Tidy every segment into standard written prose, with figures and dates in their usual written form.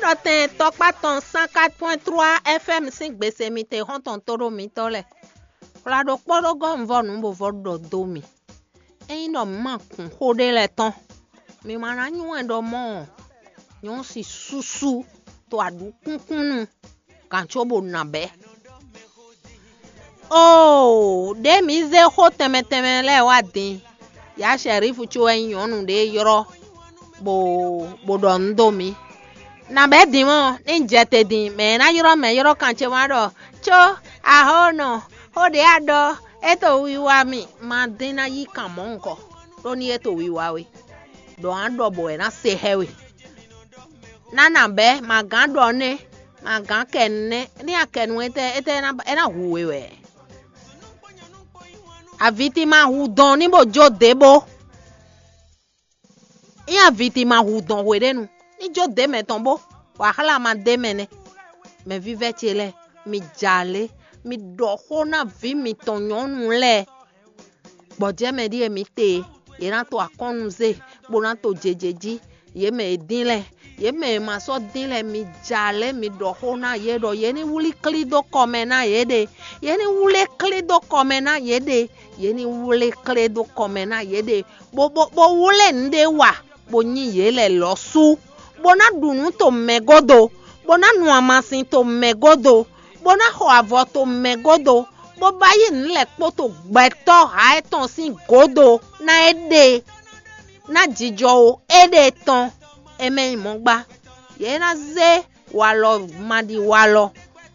ten tokpaton 104.3 FM sin gbese mi te honton toro mi tole. Plado kporo go mvo nu bo vodo do mi. Eyin do ma kun hode le ton. Mi mana nyu endo mo. Nyon si susu to adu kunkunu. Kan chobo nabe. Oh, de mi ze ho teme le wadin. Ya sherifu cho enyonu de yoro. Bo don do mi. Na be di mo ni jete di me na yoro kan che wa do cho ahono ho de ado eto wiwa mi ma din na yi kan mo nko do ni eto wiwa we do ando bo e na se hewe na be ma gan do ne ma gan ken ni akenu ete na huwe we aviti ma hu don ni bo jo debo iya aviti ma hu don we de nu Ijo deme tombo, wahala ma deme ne. Me vive chele, mi jale, mi doho na vi mi tonyon le. Boje me di e mi te, ye na to akonu ze, bona to jejeji, ye me dinle, ye me maso dinle, mi jale, mi doho na ye do, ye ni wuli klido kome na ye de, ye ni wule klido kome na ye de, ye ni wule klido kome na ye de, bo wule nde wa, bo nyi ye le losu. Bona dunu to megodo, bona nuamasin to megodo, bona ho avo to megodo, bo bayi nle poto gbeto haeton sin godo na ede, na jijo ede ton, eme imogba, ye na ze walo madi walo,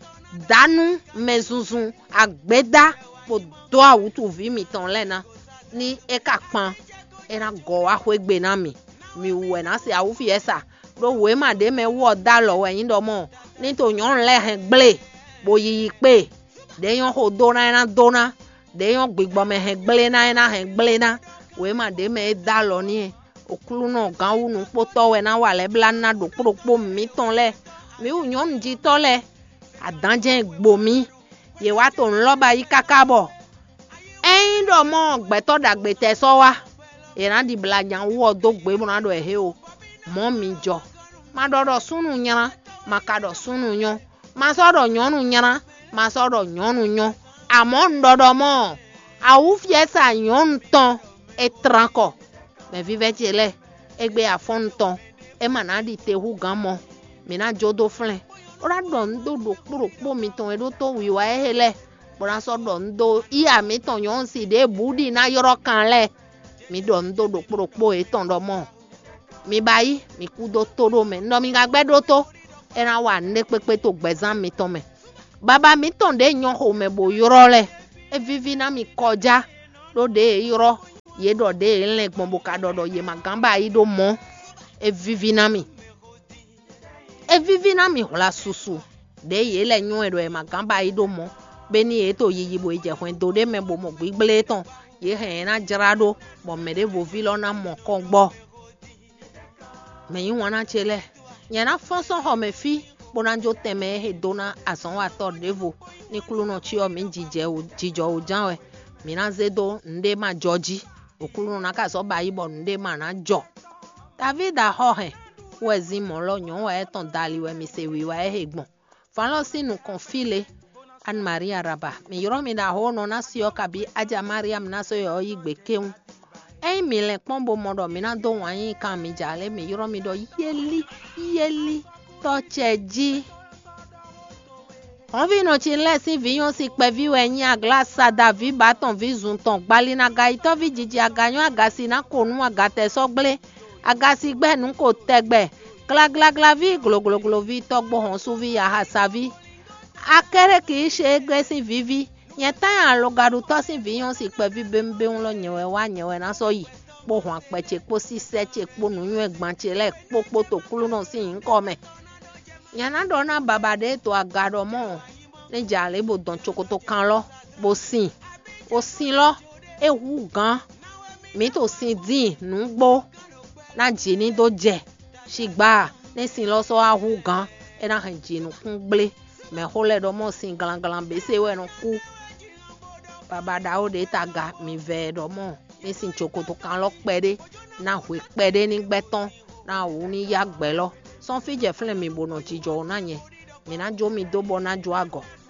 danu mezuzun agbeda, bo do awutu vi mi ton lena, ni eka pan, ena go ahwegbe na mi uwe na se awufi esa, do we ma de me wo da lo we yin do mo ni to yan le hen gble bo yi pe de yan ho do na dona de yan gbigbo me hen gble na hen gble na we ma de me da lo ni okulu no gan wu nu poto we na wa le bla na do popo mi ton le mi u yan ji to le adanje gbo mi ye wa to nlo ba yi kakabo eyin do mo gbe to dagbe te so wa era di bla jan wo do gbe mo na do ehe o mo mi jo ma dodo sunu nyara ma kado sunu nyo ma sodo nyonu nyara ma sodo nyonu nyo amon dodo mo awu fiesa nyon ton etranko me vive chele egbe afon ton e manadi te hu gamo me na jodo flen ora don do puro mi ton edo to wiwa ehele bora sodo ndo iya mi ton yon si de budi na yoro kan le mi don do puro e ton do mo mi bayi mi kudo toro me no mi gagbedo to era wa ne pepe to gbezan mi ton me baba mi ton de nyon ho me bo yoro le e vivi na mi koja do de yoro ye do de le gbon ka do ye magamba yi do mo e vivi na mi hola susu de ye le nyon e do e magamba yi do mo beni e to yiyi bo je hwen do de me bo mo gbigbele ton ye hen na jarado bo me de vo vilo na mo kon gbo me yin wana chele nyana fonson ho me fi bonanjo teme he dona ason wa to devo ni kulu no chi o mi jijo o janwe mi na zedo nde ma joji okulu na ka so ba ibo nde ma na jo David ho he wezi mo lo nyon wa eton dali we mi se wi wa he gbon fanlo sinu confile Anne Maria Raba mi yoro mi da ho no na si o kabi aja Mariam na so yo igbe keun mi le pombo modo mi na do wan yin kan mi jale mi yoro mi do yeli to cheji on vi no chi le si vi yon si pe vi we yin aglasa da vi baton vi zun ton gbali na ga ito vi jiji agayon agasi na konu agate so gble agasi gbe nu ko tegbe gla vi glo vi to gbo hon su vi ya hasavi akere ki se gbe si vivi yen tan alogadu to si vi yon si pe vi bembe un lo nyewe wa nyewe na so yi po hon apeche po si seche po nu yun egban che le popo to kulu no si nko me yen na do na baba de to agado mo ni jale bo don chokoto kan lo bo sin o sin lo e hu gan mi to sin din nu gbo na jini do je shigba ni sin lo so a hu gan e na han jinu kun gble me hole do mo sin galan be se we no ku baba da o de taga mi ve do mo ni sin chokoto kan lo pede na hwe pede ni gbeton na wu ni yagbe lo Son fi je fle mi bono jijo na nye. Mi na jo mi do bo na jo ago.